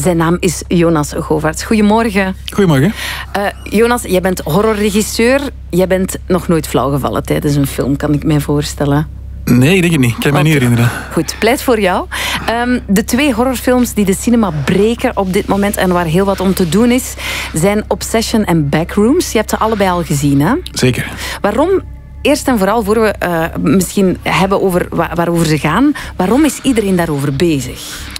Zijn naam is Jonas Govaerts. Goedemorgen. Goedemorgen. Jonas, jij bent horrorregisseur. Jij bent nog nooit flauw gevallen tijdens een film, kan ik mij voorstellen. Nee, ik denk het niet. Ik kan me niet herinneren. Goed, pleit voor jou. De 2 horrorfilms die de cinema breken op dit moment en waar heel wat om te doen is, zijn Obsession en Backrooms. Je hebt ze allebei al gezien, hè? Zeker. Waarom? Eerst en vooral, voor we misschien hebben over waarover ze gaan, waarom is iedereen daarover bezig?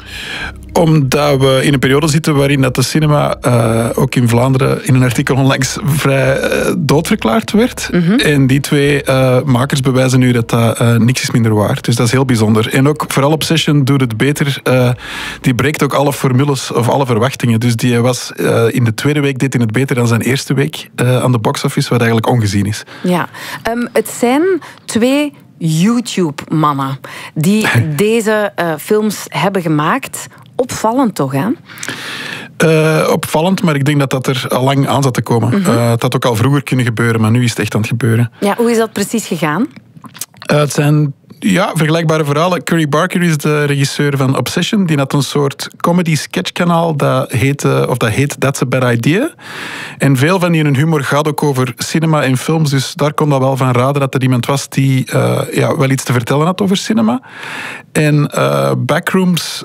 Omdat we in een periode zitten waarin dat de cinema, ook in Vlaanderen, in een artikel onlangs vrij doodverklaard werd. Mm-hmm. En die 2 makers bewijzen nu dat dat niks is minder waard. Dus dat is heel bijzonder. En ook vooral Obsession doet het beter. Die breekt ook alle formules of alle verwachtingen. Dus die was in de tweede week deed hij het beter dan zijn eerste week aan de box-office, wat eigenlijk ongezien is. Ja, het zijn 2 YouTube-mannen die deze films hebben gemaakt. Opvallend toch, hè? Opvallend, maar ik denk dat dat er al lang aan zat te komen. Mm-hmm. Het had ook al vroeger kunnen gebeuren, maar nu is het echt aan het gebeuren. Ja, hoe is dat precies gegaan? Het zijn vergelijkbare verhalen. Curry Barker is de regisseur van Obsession. Die had een soort comedy-sketchkanaal dat heet That's a Bad Idea. En veel van die hun humor gaat ook over cinema en films. Dus daar kon dat wel van raden dat er iemand was die wel iets te vertellen had over cinema. En Backrooms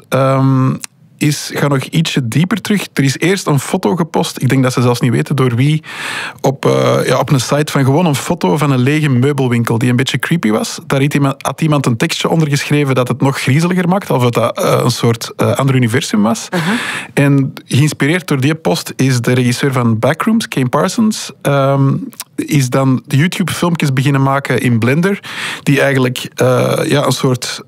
gaat nog ietsje dieper terug. Er is eerst een foto gepost, ik denk dat ze zelfs niet weten door wie, op een site van gewoon een foto van een lege meubelwinkel die een beetje creepy was. Daar had iemand een tekstje onder geschreven dat het nog griezeliger maakte, of dat een soort ander universum was. Uh-huh. En geïnspireerd door die post is de regisseur van Backrooms, Kane Parsons, is dan de YouTube-filmpjes beginnen maken in Blender, die eigenlijk een soort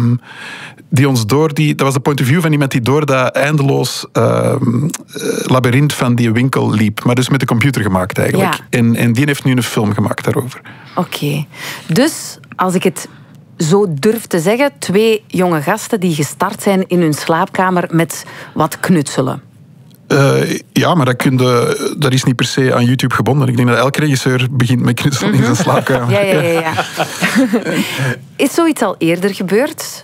die ons dat was de point of view van iemand die door dat eindeloos labyrint van die winkel liep. Maar dus met de computer gemaakt eigenlijk. Ja. En die heeft nu een film gemaakt daarover. Oké. Dus, als ik het zo durf te zeggen, 2 jonge gasten die gestart zijn in hun slaapkamer met wat knutselen. Maar dat is niet per se aan YouTube gebonden. Ik denk dat elke regisseur begint met knutselen in zijn slaapkamer. Ja. Is zoiets al eerder gebeurd?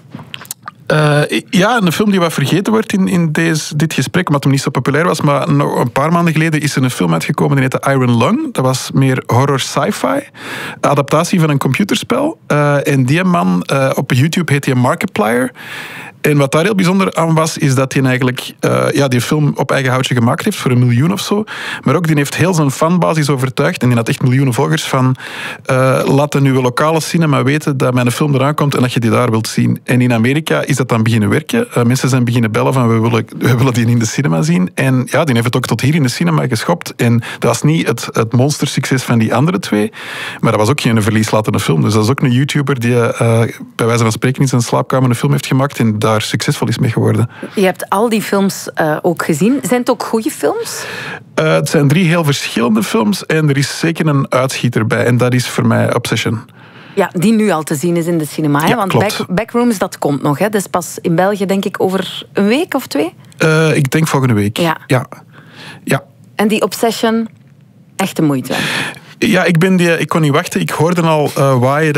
Een film die wat vergeten wordt in dit gesprek, omdat hem niet zo populair was, maar nog een paar maanden geleden is er een film uitgekomen die heette Iron Lung. Dat was meer horror sci-fi, adaptatie van een computerspel. En die man, op YouTube heet hij Markiplier. En wat daar heel bijzonder aan was, is dat hij eigenlijk die film op eigen houtje gemaakt heeft voor 1 miljoen of zo. Maar ook die heeft heel zijn fanbasis overtuigd, en die had echt miljoenen volgers, van laat de nieuwe lokale cinema weten dat mijn film eraan komt en dat je die daar wilt zien. En in Amerika is dat dan beginnen werken. Mensen zijn beginnen bellen van we willen die in de cinema zien. En die heeft het ook tot hier in de cinema geschopt. En dat was niet het monstersucces van die andere 2, maar dat was ook geen verlieslatende film. Dus dat is ook een YouTuber die bij wijze van spreken in zijn slaapkamer een film heeft gemaakt en daar succesvol is mee geworden. Je hebt al die films ook gezien. Zijn het ook goede films? Het zijn 3 heel verschillende films en er is zeker een uitschieter bij. En dat is voor mij Obsession. Ja, die nu al te zien is in de cinema. Hè? Ja, want Backrooms, dat komt nog. Hè? Dat is pas in België, denk ik, over een week of 2? Ik denk volgende week. Ja. En die Obsession, echt de moeite? Ja, ik kon niet wachten. Ik hoorde al waaien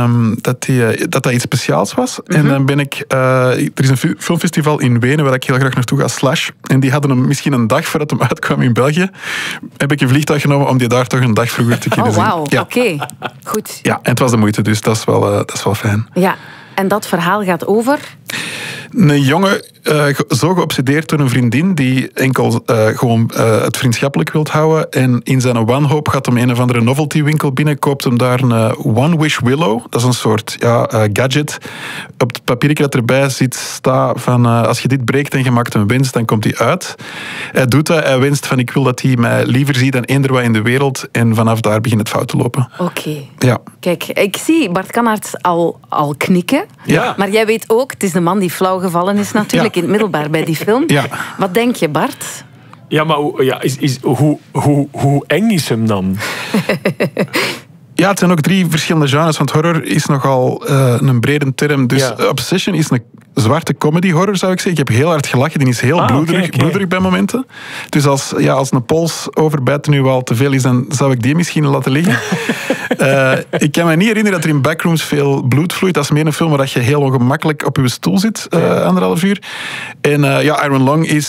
dat iets speciaals was. Mm-hmm. En dan ben ik... er is een filmfestival in Wenen waar ik heel graag naartoe ga, Slash. En die hadden hem misschien een dag voordat hem uitkwam in België. Heb ik een vliegtuig genomen om die daar toch een dag vroeger te kunnen zien. Oh, wauw. Ja. Oké. Goed. Ja, en het was de moeite, dus dat is wel fijn. Ja. En dat verhaal gaat over? Een jongen, zo geobsedeerd door een vriendin die enkel gewoon het vriendschappelijk wilt houden. En in zijn wanhoop gaat hem een of andere novelty winkel binnen, koopt hem daar een One Wish Willow. Dat is een soort gadget. Op het papiertje dat erbij zit staat van als je dit breekt en je maakt een winst, dan komt hij uit. Hij doet dat, hij wenst van ik wil dat hij mij liever ziet dan eender wat in de wereld. En vanaf daar begint het fout te lopen. Oké. Ja. Kijk, ik zie Bart Kannaerts al knikken. Ja. Maar jij weet ook, het is de man die flauw gevallen is natuurlijk in het middelbaar bij die film. Ja. Wat denk je, Bart? Ja, maar hoe eng is hem dan? Ja, het zijn ook 3 verschillende genres, want horror is nogal een brede term. Dus Obsession is een zwarte comedy-horror, zou ik zeggen. Ik heb heel hard gelachen, die is heel bloederig bij momenten. Dus als een pols overbijten nu wel te veel is, dan zou ik die misschien laten liggen. Ik kan me niet herinneren dat er in Backrooms veel bloed vloeit. Dat is meer een film waar je heel ongemakkelijk op je stoel zit, 1,5 uur. En Iron Lung